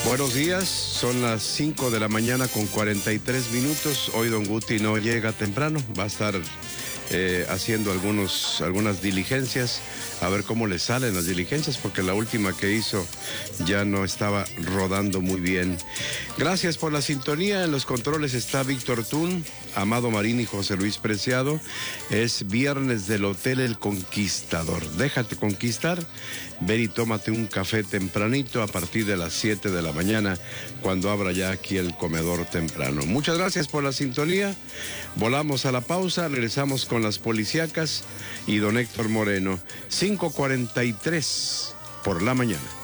Buenos días, son las 5 de la mañana con 43 minutos. Hoy don Guti no llega temprano, va a estar haciendo algunas diligencias, a ver cómo le salen las diligencias, porque la última que hizo ya no estaba rodando muy bien. Gracias por la sintonía. En los controles está Víctor Tún, Amado Marín y José Luis Preciado. Es viernes del Hotel El Conquistador. Déjate conquistar, ven y tómate un café tempranito a partir de las 7 de la mañana, cuando abra ya aquí el comedor temprano. Muchas gracias por la sintonía. Volamos a la pausa, regresamos con las policíacas y don Héctor Moreno. 5:43 por la mañana.